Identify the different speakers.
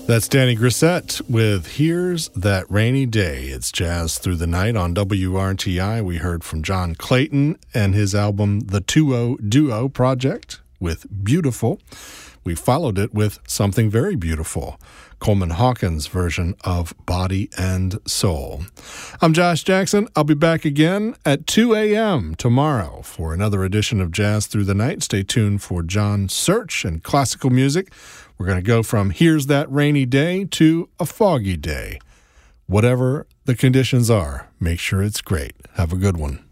Speaker 1: That's Danny Grissett with Here's That Rainy Day. It's Jazz Through the Night on WRTI. We heard from John Clayton and his album The 2-0 Duo Project with Beautiful. We followed it with Something Very Beautiful, Coleman Hawkins' version of Body and Soul. I'm Josh Jackson. I'll be back again at 2 a.m. tomorrow for another edition of Jazz Through the Night. Stay tuned for John Search and classical music. We're going to go from Here's That Rainy Day to A Foggy Day. Whatever the conditions are, make sure it's great. Have a good one.